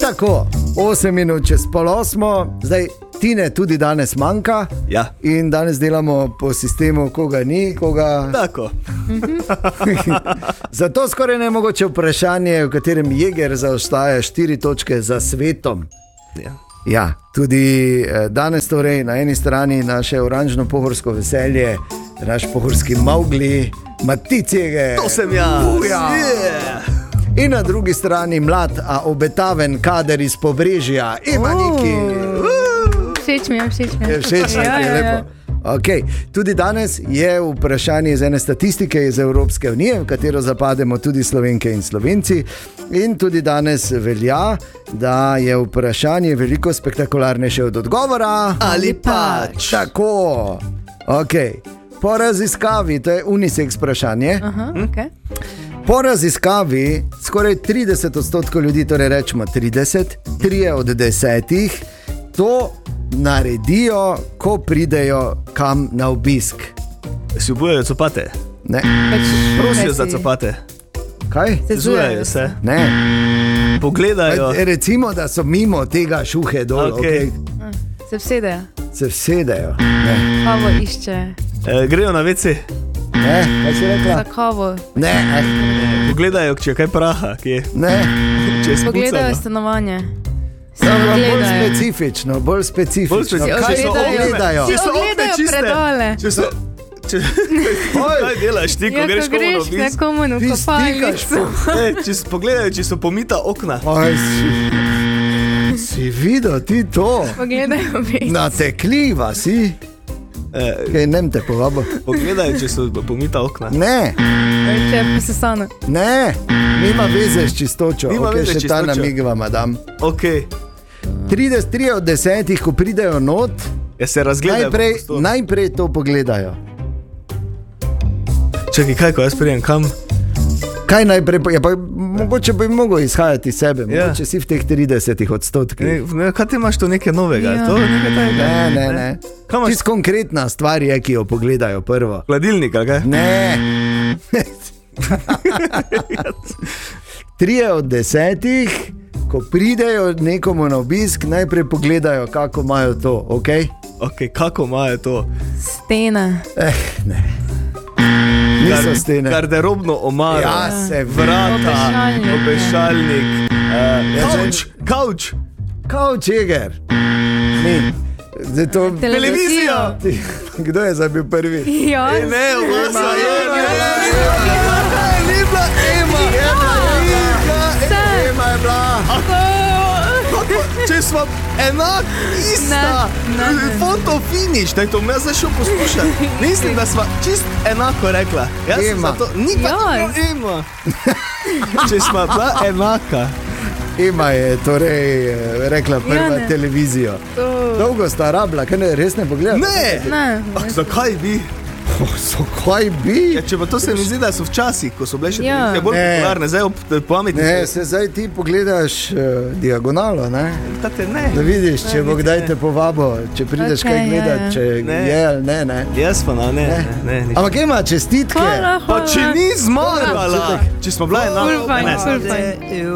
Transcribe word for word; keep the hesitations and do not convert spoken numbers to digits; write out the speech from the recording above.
Tako, osem minut čez pol osmo, zdaj Tine tudi danes manjka. Ja. In danes delamo po sistemu, koga ni, koga... Tako. Zato skoraj nemogoče vprašanje, v katerem Jeger zaostaja štiri točke za svetom. Ja. Ja, tudi danes torej na eni strani naše oranžno-pohorsko veselje, naš pohorski Mowgli, Matic Jeger. To sem jaz. Uja. Yeah. In na drugi strani mlad, a obetaven kader iz Pobrežja, Ema Niki. Všeč mi je, všeč mi je. Všeč mi je, lepo. Okay. Tudi danes je vprašanje iz ene statistike iz Evropske unije, v katero zapademo tudi Slovenke in Slovenci. In tudi danes velja, da je vprašanje veliko spektakularnejše od odgovora. Ali pač. Tako. Okay. Po raziskavi, to je unisex vprašanje. Aha, okay. Po raziskavi skoraj trideset odstotkov ljudi, torej rečemo trideset, trije od desetih, to naredijo, ko pridejo kam na obisk. Si obujajo copate? Ne. Prosijo za copate. Kaj? Se zujajo se. Ne. Pogledajo. Recimo, da so mimo tega šuhe dol. Okay. Okay. Se vsedejo. Se vsedejo. Ne. Kavo išče. E, grejo na vece. Ne, kaj si rekla? Za kavo. Ne. Pogledajo, če je kaj praha, kje. Ne. Pogledajo stanovanje. Samo bolj specifično, bolj specifično. Bolj specifično. Kaj Če so ogledajo? Če so ogledajo čiste. predole. Če so... Če... Kaj delaš ti, ko Ja, greš ko komu na greš obisk? nekomu na Ti stikaš kopalnico. Ne, če so, pogledajo, če so pomita okna. Aj, si, si videl ti to? Pogledajo već. Natekljiva si. E, Kaj, nem te povabo. pogledajo, če so pomita okna. Ne, Če je posesano. ne, nima veze s čistočo. Nima Ok, veze s še ta čistočo. namig vam dam. Ok. trideset tri od desetih, ko pridejo not, Ja, se razgledajo. najprej, po prostoru. najprej to pogledajo. Čakaj, kaj, ko jaz prijem kam? Kaj najprej, ja, pa, mogoče bi mogel izhajati iz sebe, Ja. mogoče si v teh tridesetih odstotkih. Ne, ne, kaj ti imaš to nekaj novega? Ja. To je nekaj tajega? Ne, ne, ne. Kaj imaš? Čisto konkretna stvar je, ki jo pogledajo prvo. Hladilnik, ali kaj? Ne. Trije od desetih, ko pridejo nekomu na obisk, najprej pogledajo, kako imajo to, ok? Ok, kako imajo to? Stena. Eh, ne. Niso stene. Garderobno omaro. Ja, se Vrata, Obešalnik. obešalnik, uh, kavč, kavč, Kavč Jeger. Ni. Zdaj to... televizijo. Ti- Kdo je zdaj bil prvi? Ja. E, ne, vasa, Ema, je, Ema, je, Ema, je, ni bila Ema. Ema je bila. Če smo enak, ista, Ne, ne, ne. foto finish, daj to me zdaj šel poslušati. Mislim, da smo čist enako rekla. Jaz sem Ema. zato, ni pa to Ja. bilo Ema. Če smo bila enaka. Ema je torej eh, rekla prva Ja, ne. televizijo. To. Dolgo sta rabila, kaj ne, res ne pogledala? Ne, Ne. ah, zakaj bi? Oh, so kaj bi? Ja, če pa to se mi zdi, da so včasih, ko so bile še Ja. televizije bolj Ne. popularne, zdaj ob pametni. Ne, se zdaj ti pogledaš uh, diagonalo, ne? Tate, ne. Da vidiš, če Ne, bo niti kdaj ne. te povabo, če prideš Okej, kaj ja, gledati, ja. če Ne. je ali ne, ne. Jaz pa no, ne, ne, ne, ne. Ampak ima čestitke. Hvala, Pa hvala. če ni zmagala, če smo bila enaka. Ful fajn, ne, ful fajn.